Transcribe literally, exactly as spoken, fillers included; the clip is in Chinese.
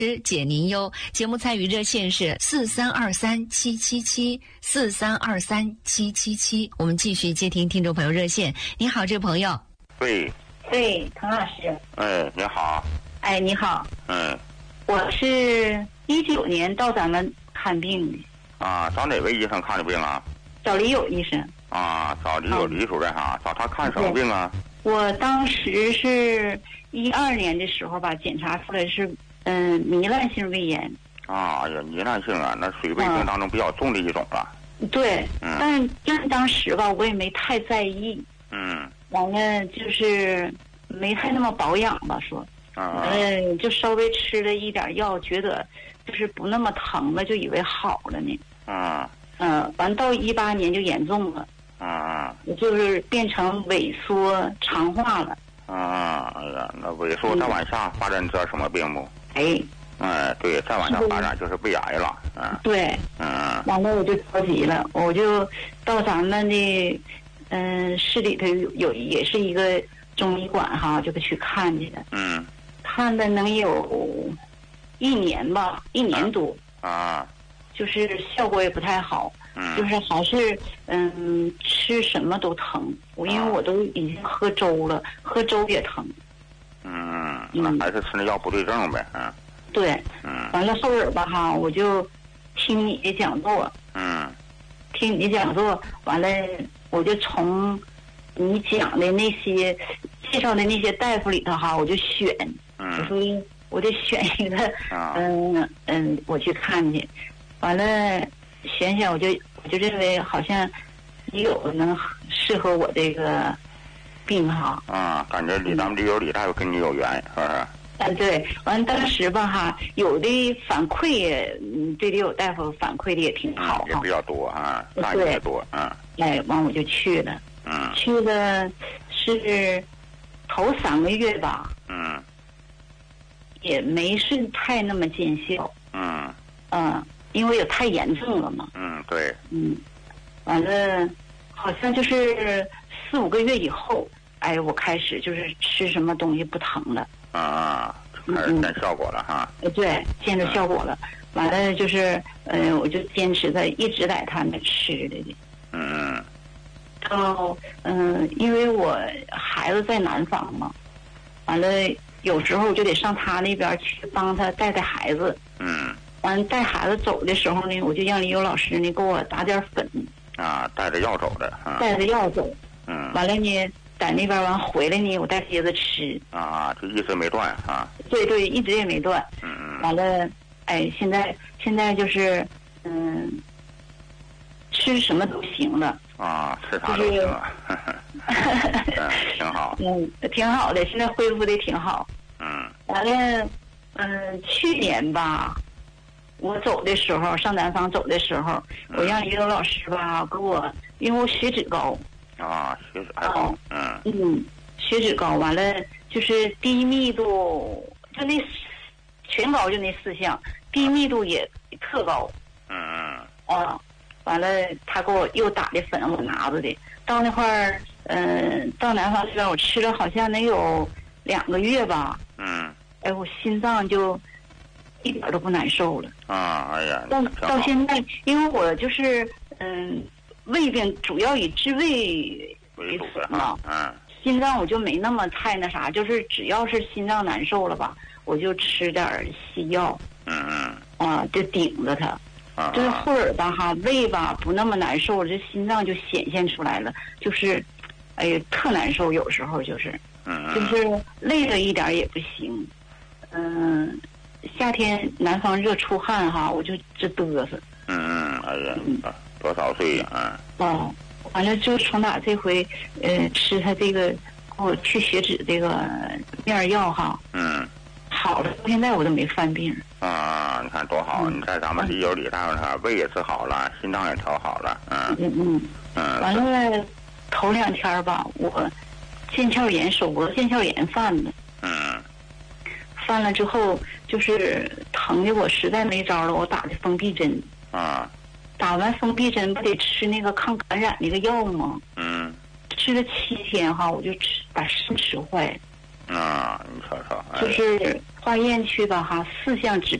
解您忧。节目参与热线是四三二三七七七四三二三七七七。我们继续接听听众朋友热线。你好，这位朋友。 对。 对，滕老师。 哎，你好。 哎，你好。 嗯。 我是一九年到咱们看病的。 啊，找哪位医生看的病啊？ 找李友医生。 啊，找李友李主任哈、啊，找他看什么病啊？ 我当时是一二年的时候吧，检查出来是嗯糜烂性胃炎。 啊呀，糜烂性啊，那属于胃病当中比较重的一种了。 对， 嗯， 但但当时吧，我也没太在意。 嗯。 完了就是没太那么保养吧，说。 啊。 嗯，就稍微吃了一点药，觉得就是不那么疼了，就以为好了呢。 啊。 嗯，完到一八年就严重了。 啊。 就是变成萎缩肠化了。 啊，哎呀，那萎缩再往下发展叫什么病不？ 哎。 哎，对，再往下发展就是胃癌了。嗯。 对。 嗯。 完了我就着急了，我就到咱们的嗯市里头有有也是一个中医馆哈，就去看去的。 嗯。 看了能有一年吧，一年多。 啊。 就是效果也不太好。 嗯。 就是还是嗯吃什么都疼，我因为我都已经喝粥了，喝粥也疼。 嗯，那还是吃那药不对症呗。嗯。 对。 嗯。 完了后边吧哈，我就听你的讲座。 嗯。 听你的讲座，完了我就从你讲的那些介绍的那些大夫里头哈，我就选。 嗯。 我说我得选一个。 啊。 嗯嗯，我去看去。完了选选，我就我就认为好像也有能适合我这个病哈。 啊，感觉李咱们李友李大夫跟你有缘，是不是？ 嗯，对。完当时吧哈，有的反馈也，嗯，对李友大夫反馈的也挺好、 嗯，也比较多啊，大夫也多，嗯。 哎，完我就去了。 嗯。 去的是头三个月吧。 嗯。 也没是太那么见效。 嗯。 嗯。因为也太严重了嘛。 嗯，对。 嗯，完了，好像就是四五个月以后，哎，我开始就是吃什么东西不疼了。 啊，就开始见效果了哈。 呃、嗯，对，见着效果了。嗯、完了就是，嗯、呃，我就坚持在一直在他那吃的。 嗯。 到嗯、呃，因为我孩子在南方嘛，完了有时候就得上他那边去帮他带带孩子。 嗯。 完带孩子走的时候呢，我就让李友老师呢给我打点粉。 啊，带着药走的。啊、 带着药走。 嗯。 完了呢，在那边完回来呢，我带接着吃。 啊，就一直没断啊。 对对，一直也没断。 嗯嗯。 完了，哎，现在现在就是嗯，吃什么都行了。 啊，吃啥都行了。嗯，挺好。 嗯，挺好的，现在恢复的挺好。 嗯。 完了，嗯，去年吧。我走的时候，上南方走的时候， 嗯、 我让李友老师吧给我，因为我血脂高。 啊，血脂还高。嗯。 嗯，血脂高，完了就是低密度，就那全高就那四项，低密度也特高。 嗯嗯。 啊，完了他给我又打的粉，我拿着的。到那块儿，嗯、呃，到南方这边我吃了好像能有两个月吧。 嗯。 哎，我心脏就。一点都不难受了啊！哎呀， 到到现在，因为我就是嗯，胃病主要以治胃为主嘛， 嗯， 心脏我就没那么太那啥，就是只要是心脏难受了吧，我就吃点西药， 嗯嗯， 啊，就顶着它， 啊， 就是后儿吧哈，胃吧不那么难受了，这心脏就显现出来了，就是哎呀特难受，有时候就是， 嗯嗯， 就是累了一点也不行，嗯。夏天南方热出汗哈，我就直嘚瑟。 嗯嗯，哎呀，嗯、多少岁呀？啊。 哦，完了就从打这回呃吃他这个给我去血脂这个面药哈。 嗯。 好了，到现在我都没犯病。 啊，你看多好！嗯、你在咱们李友李大夫那胃也治好了，心脏也调好了。嗯嗯嗯。 嗯。 完了，头两天吧，我腱鞘炎手脖腱鞘炎犯了。 嗯。 犯了之后，就是疼的我实在没招了，我打的封闭针。 啊。 打完封闭针不得吃那个抗感染那个药吗？ 嗯。 吃了七天哈，我就吃把肾吃坏了。 啊，你瞅瞅，哎就是化验去吧哈，四项指